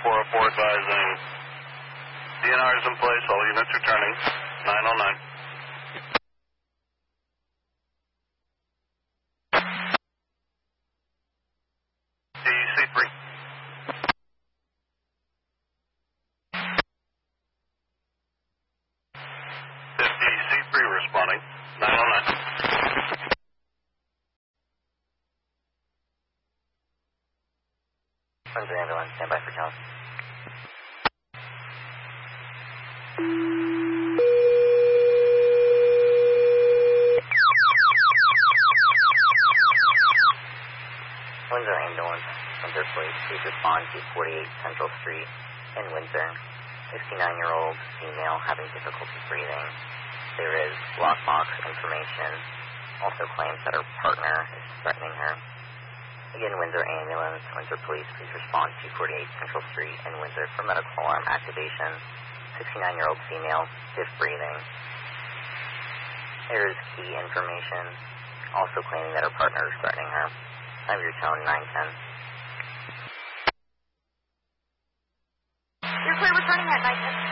404 advising. DNR is in place. All units returning. 909. DC3. DC3 responding. 909. Windsor ambulance, stand by for count. Windsor ambulance, Windsor police, please respond to 48 Central Street in Windsor. 69-year-old female having difficulty breathing. There is lockbox information. Also claims that her partner is threatening her. Again, Windsor ambulance, Windsor police, please respond to 48 Central Street in Windsor for medical alarm activation. 69-year-old female, stiff breathing. There is key information, also claiming that her partner is threatening her. Time of your tone, 910. You're clear returning at 910.